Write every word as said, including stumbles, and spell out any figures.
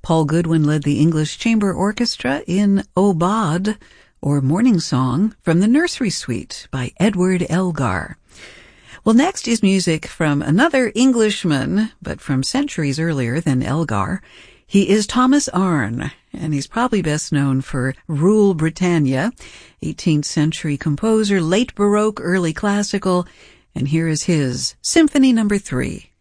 Paul Goodwin led the English Chamber Orchestra in Aubade, or Morning Song, from the Nursery Suite by Edward Elgar. Well, next is music from another Englishman, but from centuries earlier than Elgar. He is Thomas Arne, and he's probably best known for Rule Britannia, eighteenth century composer, late Baroque, early classical, and here is his Symphony Number Three.